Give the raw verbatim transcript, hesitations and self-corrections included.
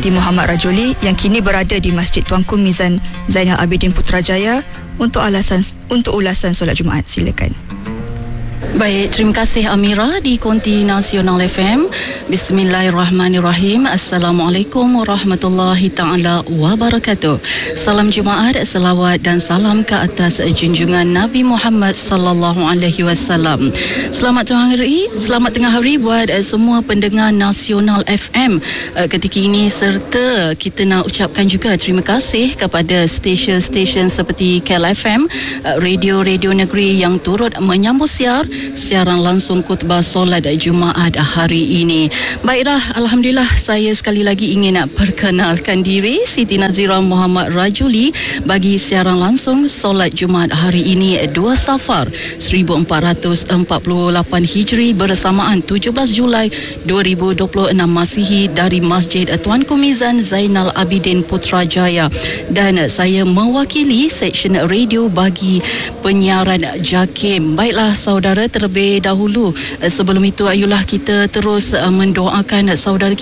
Binti Muhammad Rajuli yang kini berada di Masjid Tuanku Mizan Zainal Abidin Putrajaya untuk alasan untuk ulasan solat Jumaat. Silakan. Baik, terima kasih Amira di Konti Nasional F M. Bismillahirrahmanirrahim. Assalamualaikum warahmatullahi taala wabarakatuh. Salam Jumaat, selawat dan salam ke atas junjungan Nabi Muhammad sallallahu alaihi wasallam. Selamat tengah hari, selamat tengah hari buat semua pendengar Nasional F M ketika ini, serta kita nak ucapkan juga terima kasih kepada stesen-stesen seperti K L F M, radio-radio negeri yang turut menyambut siar siaran langsung khutbah solat Jumaat hari ini. Baiklah, alhamdulillah, saya sekali lagi ingin nak perkenalkan diri, Siti Nazira Muhammad Rajuli, bagi siaran langsung solat Jumaat hari ini dua Safar seribu empat ratus empat puluh lapan Hijri bersamaan tujuh belas Julai dua ribu dua puluh enam Masihi dari Masjid Tuanku Mizan Zainal Abidin Putrajaya, dan saya mewakili seksyen radio bagi penyiaran JAKIM. Baiklah saudara, terlebih dahulu sebelum itu ayolah kita terus mendoakan saudara kita